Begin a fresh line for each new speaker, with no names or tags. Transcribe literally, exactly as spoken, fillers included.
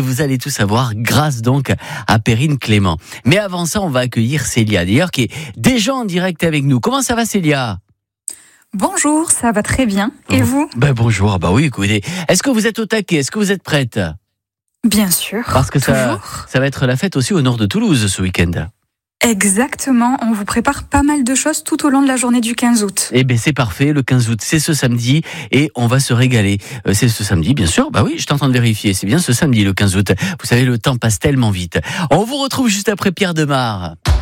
vous allez tout savoir grâce donc à Perrine Clément. Mais avant ça, on va accueillir Célia, d'ailleurs, qui est déjà en direct avec nous. Comment ça va, Célia ?
Bonjour, ça va très bien. Et vous ?
Ben bonjour, bah oui, écoutez. Est-ce que vous êtes au taquet ? Est-ce que vous êtes prête ?
Bien sûr.
Parce que ça,
toujours.
ça va être la fête aussi au nord de Toulouse ce week-end.
Exactement, on vous prépare pas mal de choses tout au long de la journée du quinze août.
Eh bien c'est parfait, le quinze août c'est ce samedi et on va se régaler. Euh, c'est ce samedi bien sûr, bah oui je t'entends de vérifier, c'est bien ce samedi le quinze août. Vous savez le temps passe tellement vite. On vous retrouve juste après Pierre Demar.